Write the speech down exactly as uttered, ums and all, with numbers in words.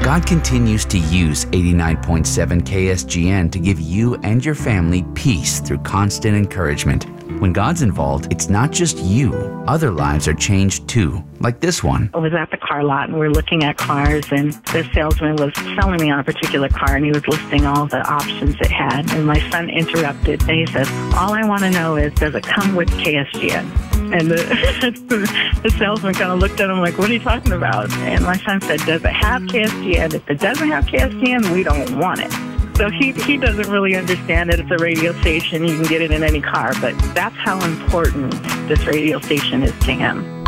God continues to use eighty-nine point seven K S G N to give you and your family peace through constant encouragement. When God's involved, it's not just you. Other lives are changed too, like this one. I was at the car lot and we were looking at cars, and the salesman was selling me on a particular car, and he was listing all the options it had. And my son interrupted and he said, all I want to know is, does it come with K S G N? And the, the salesman kind of looked at him like, what are you talking about? And my son said, does it have K S G N? If it doesn't have K S G N, we don't want it. So he, he doesn't really understand that it's a radio station. You can get it in any car, but that's how important this radio station is to him.